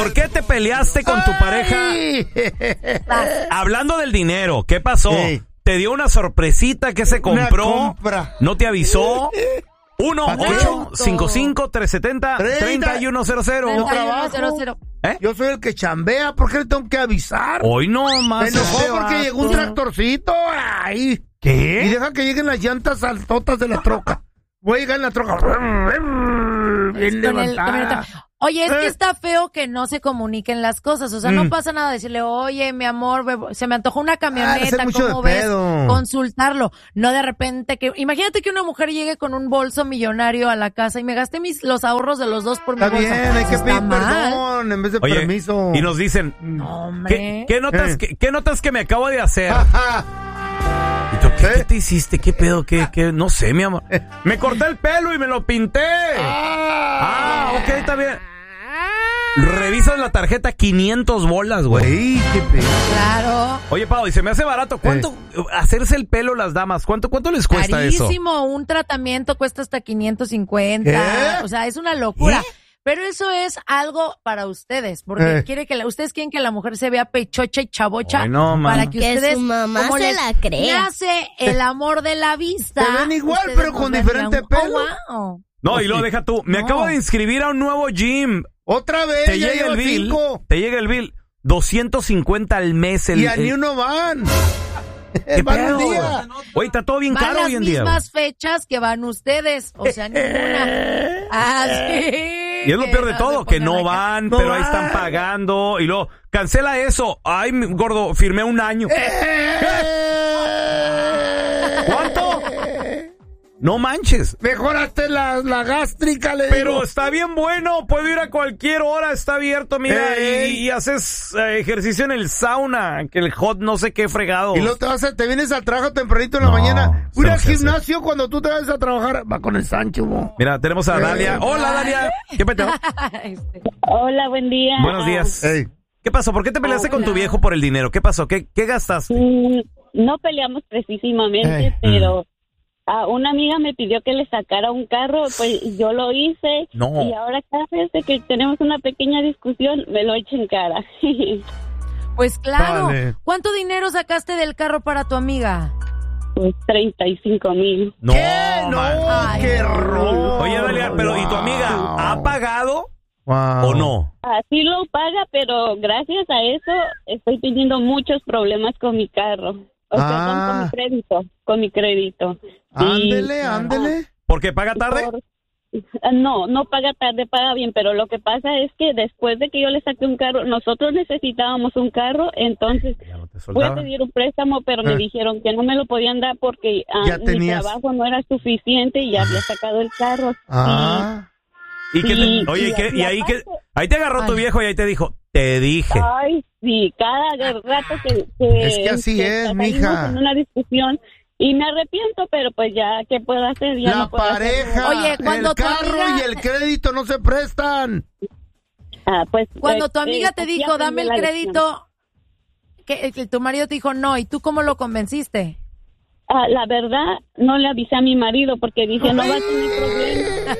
¿Por qué te peleaste con tu pareja? Hablando del dinero, ¿qué pasó? ¿Te dio una sorpresita que se compró? ¿No te avisó? 1-855-370-3100. Yo soy el que chambea, ¿por qué le tengo que avisar? Hoy no más. Se enojó porque llegó un tractorcito ahí. ¿Qué? Y deja que lleguen las llantas altotas de la troca. Voy a llegar en la troca. Bien levantada. Oye, es que está feo que no se comuniquen las cosas. O sea, no pasa nada decirle, oye, mi amor, se me antojó una camioneta, ¿cómo ves? Consultarlo. No de repente que... Imagínate que una mujer llegue con un bolso millonario a la casa y me gasté los ahorros de los dos por mi bolsa. Está bien, hay que pedir perdón en vez de permiso. Y nos dicen, no, hombre. ¿Qué notas que me acabo de hacer? ¿Y tú, ¿qué te hiciste? ¿Qué pedo? ¿Qué? No sé, mi amor. Me corté el pelo y me lo pinté. Ok, está bien. Revisas la tarjeta, 500 bolas, güey. Qué pedo. Claro. Oye, Pau, y se me hace barato. ¿Cuánto hacerse el pelo las damas? ¿Cuánto les cuesta eso? Carísimo. Un tratamiento cuesta hasta 550. ¿Qué? O sea, es una locura. ¿Qué? Pero eso es algo para ustedes, porque ustedes quieren que la mujer se vea pechocha y chavocha. Ay, no, para que ustedes, su mamá como se les la crea. nace el amor de la vista. Te ven igual, pero con diferente pelo. Wow. No, y luego deja tú. Me acabo de inscribir a un nuevo gym. Otra vez, Te llega el bill. 5. Te llega el bill. 250 al mes. Y a ni uno van. ¿Qué van un pedo? día. Oye, está todo bien caro hoy en día. Van las mismas fechas que van ustedes. O sea, ninguna. Sí. Y es lo peor de todo, que no van, No pero ahí van. están pagando. Y luego, cancela eso. Ay, gordo, firmé un año. ¿Cuánto? No manches. Mejoraste la gástrica, le Pero digo. está bien bueno, puedo ir a cualquier hora, está abierto, mira, y haces ejercicio en el sauna, que el hot no sé qué fregado. Y luego te vienes al trabajo tempranito en la mañana. eso Ir no al se hace. gimnasio cuando tú te vas a trabajar. Va con el Sancho, bo. Mira, tenemos a Dalia. Hola, Dalia. ¿Qué peteo? Hola, buen día. Buenos días. Ey. ¿Qué pasó? ¿Por qué te peleaste con tu viejo por el dinero? ¿Qué pasó? ¿Qué gastas? No peleamos precisamente, pero una amiga me pidió que le sacara un carro, pues yo lo hice. No. Y ahora cada vez que tenemos una pequeña discusión, me lo echa en cara. Pues claro. Vale. ¿Cuánto dinero sacaste del carro para tu amiga? Pues 35,000. No, No, man. qué robo. Oye, Dalia, pero ¿y tu amiga ha pagado Wow. o no? Así lo paga, pero gracias a eso estoy teniendo muchos problemas con mi carro. O sea, con mi crédito. Ándele. ¿Por qué paga tarde? No paga tarde, paga bien, pero lo que pasa es que después de que yo le saqué un carro, nosotros necesitábamos un carro, entonces Ya no te fue soltaba. a pedir un préstamo, pero me dijeron que no me lo podían dar porque Ya mi tenías. trabajo no era suficiente y ya había sacado el carro. ¿Y qué te- Sí, oye, y ¿y ahí aparte- ahí te agarró tu viejo y ahí te dijo, te dije? Ay, sí, cada rato que Es que así es, salimos mija. en una discusión y me arrepiento, pero pues ya, ¿qué puedo hacer? Ya La no puedo hacer pareja, nada. Oye, cuando el tu carro amiga- y el crédito no se prestan. Pues, Cuando tu amiga te así dijo, aprendí dame el la lección. crédito, que tu marido te dijo no, ¿y tú cómo lo convenciste? La verdad, no le avisé a mi marido porque dije, no va a tener problemas.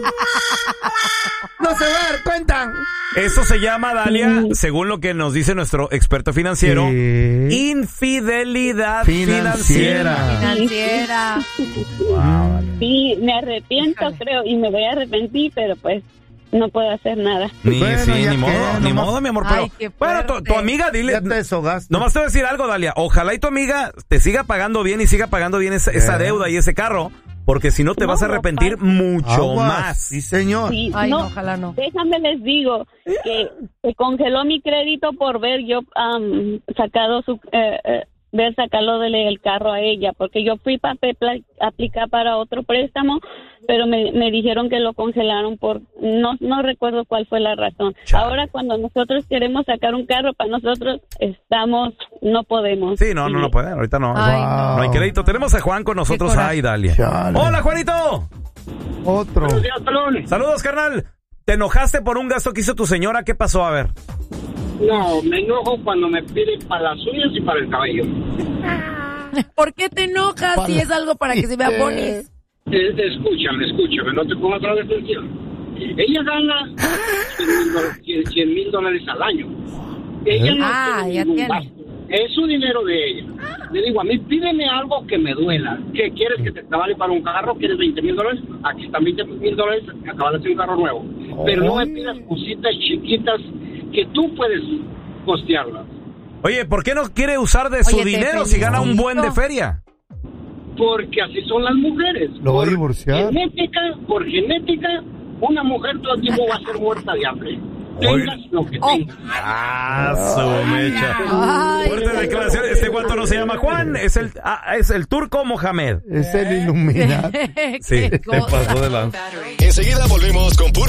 No se va a dar cuenta. Eso se llama, Dalia, según lo que nos dice nuestro experto financiero, Sí. infidelidad Financiera. financiera. Financiera. Sí, me arrepiento, Híjole. creo, y me voy a arrepentir, pero pues no puedo hacer nada. Bueno, ya Ni qué, nomás- modo, mi amor. Ay, Pero, qué bueno, tu fuerte. amiga, dile. Ya te deshogaste. Nomás te voy a decir algo, Dalia. Ojalá y tu amiga te siga pagando bien y siga pagando bien esa deuda y ese carro, porque si no te No, vas a arrepentir mucho Aguas. más. Sí, señor. Sí, Ay, no, no, ojalá no. déjame les digo que se congeló mi crédito por ver yo sacado ver sacarlo del carro a ella, porque yo fui para aplicar para otro préstamo, pero me dijeron que lo congelaron por no recuerdo cuál fue la razón. Chale. Ahora cuando nosotros queremos sacar un carro para nosotros no podemos. Sí, no pueden. Ahorita no. Ay, No hay crédito. Tenemos a Juan con nosotros. Qué coraje. Ay, Dalia. Chale. Hola, Juanito. Otro. Saludos, carnal. ¿Te enojaste por un gasto que hizo tu señora? ¿Qué pasó? A ver. No, me enojo cuando me piden para las uñas y para el cabello. ¿Por qué te enojas si es algo para que se vea ponis? Escúchame, no te pongas otra vez atención. Ella gana $100,000 al año. Ella no tiene ningún gasto. Es su dinero de ella. Le digo, a mí pídeme algo que me duela. ¿Qué quieres que te vale para un carro? ¿Quieres $20,000? Aquí están $20,000, acabas de hacer un carro nuevo. Pero no me pidas cositas chiquitas que tú puedes costearlas. Oye, ¿por qué no quiere usar de su dinero si gana un buen de feria? Porque así son las mujeres. ¿Lo va a divorciar? Por genética, una mujer todo el tiempo va a ser muerta de hambre. Tengas lo que tengas. Su mecha. Fuerte declaración. Este guato no se llama Juan, es el turco Mohamed. Es el Illuminati. Sí, te pasó de lanza. Enseguida volvemos con puro